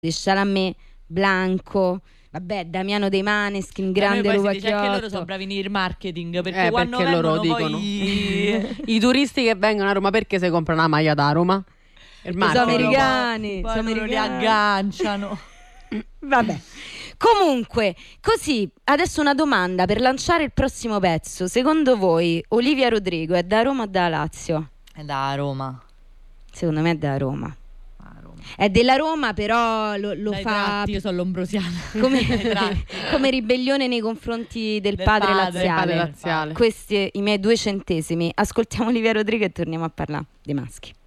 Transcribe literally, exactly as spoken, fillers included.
Chalamet, Blanco, vabbè, Damiano De Maneskin, grande Rubacchiotto. Dice che loro Rubacchiotto. sono bravi nel marketing, perché Eh, quando perché loro vengono dicono poi i turisti che vengono a Roma perché si comprano una maglia da Roma? Il sono marketing. americani, poi sono loro li americani. agganciano. Vabbè. Comunque, così, adesso una domanda per lanciare il prossimo pezzo. Secondo voi Olivia Rodrigo è da Roma o da Lazio? È da Roma. Secondo me è da Roma. Ah, Roma. È della Roma, però lo, lo Dai fa tratti, io sono lombrosiana. come, Dai tratti. come ribellione nei confronti del, Del padre, padre, laziale. padre laziale. Questi i miei due centesimi. Ascoltiamo Olivia Rodrigo e torniamo a parlare dei maschi.